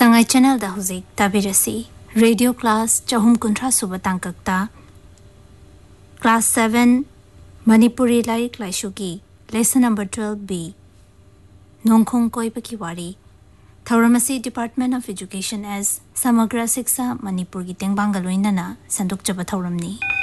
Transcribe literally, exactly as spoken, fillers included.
Sangai channel da huzik tabirasi radio class chahum kuntra suba tangkakta class seven Manipuri laik laishuki lesson number twelve B Nongkhong koibaki wari Thauramasi Department of Education as Samagra Siksha Manipur gi tengbang galoinana sanduk chaba thauramni